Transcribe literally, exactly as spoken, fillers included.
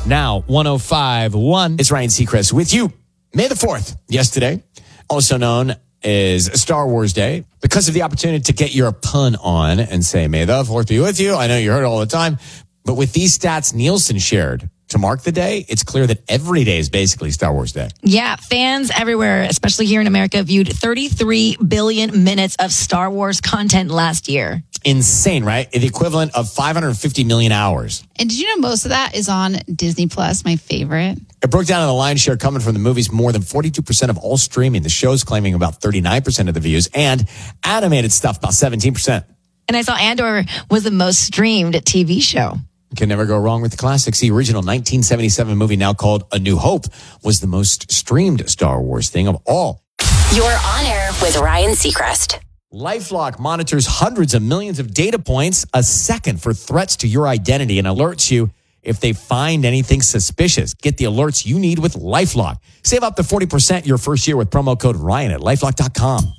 Now, one oh five point one. It's Ryan Seacrest with you. May the fourth, yesterday, also known as Star Wars Day, because of the opportunity to get your pun on and say, may the fourth be with you. I know you heard it all the time. But with these stats Nielsen shared to mark the day, it's clear that every day is basically Star Wars Day. Yeah, fans everywhere, especially here in America, viewed thirty-three billion minutes of Star Wars content last year. Insane, right? The equivalent of five hundred fifty million hours. And did you know most of that is on Disney Plus, my favorite? It broke down on the lion's share coming from the movies, more than forty-two percent of all streaming. The show's claiming about thirty-nine percent of the views, and animated stuff about seventeen percent. And I saw Andor was the most streamed T V show. Can never go wrong with the classics. The original nineteen seventy-seven movie, now called A New Hope, was the most streamed Star Wars thing of all. You're on air with Ryan Seacrest. LifeLock monitors hundreds of millions of data points a second for threats to your identity and alerts you if they find anything suspicious. Get the alerts you need with LifeLock. Save up to forty percent your first year with promo code Ryan at LifeLock dot com.